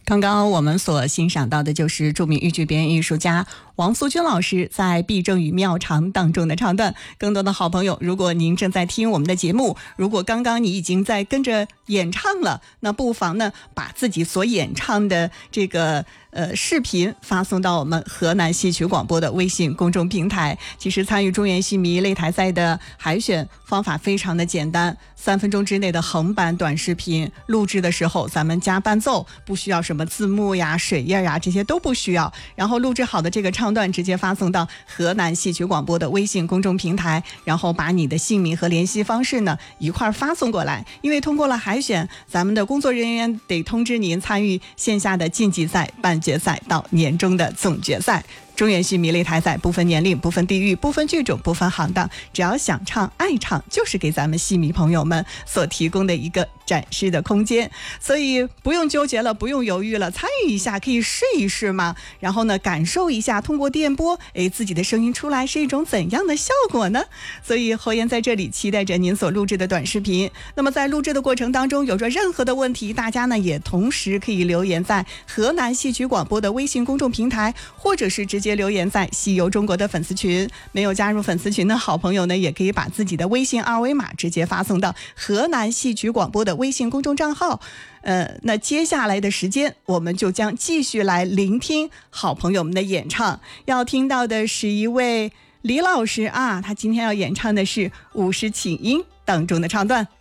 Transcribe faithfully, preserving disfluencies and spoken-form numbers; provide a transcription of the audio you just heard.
刚刚我们所欣赏到的就是著名豫剧表演艺术家王素君老师在《毕正与妙长》当中的唱段。更多的好朋友，如果您正在听我们的节目，如果刚刚你已经在跟着演唱了，那不妨呢把自己所演唱的这个呃视频发送到我们河南戏曲广播的微信公众平台。其实参与中原戏迷擂台赛的海选方法非常的简单，三分钟之内的横版短视频，录制的时候咱们加伴奏，不需要什么字幕呀、水页呀，这些都不需要。然后录制好的这个唱段直接发送到河南戏曲广播的微信公众平台，然后把你的姓名和联系方式呢一块发送过来。因为通过了海选，咱们的工作人员得通知您参与线下的晋级赛、半决赛到年终的总决赛。中原戏迷擂台赛不分年龄、不分地域、不分剧种、不分行当，只要想唱爱唱，就是给咱们戏迷朋友们所提供的一个展示的空间。所以不用纠结了，不用犹豫了，参与一下，可以试一试嘛。然后呢，感受一下通过电波，哎，自己的声音出来是一种怎样的效果呢？所以侯妍在这里期待着您所录制的短视频。那么在录制的过程当中，有着任何的问题，大家呢也同时可以留言在河南戏曲广播的微信公众平台，或者是直接留言在西游中国的粉丝群。没有加入粉丝群的好朋友呢，也可以把自己的微信二维码直接发送到河南戏曲广播的微信公众账号。呃，那接下来的时间，我们就将继续来聆听好朋友们的演唱。要听到的是一位李老师啊，他今天要演唱的是《五十请缨》当中的唱段。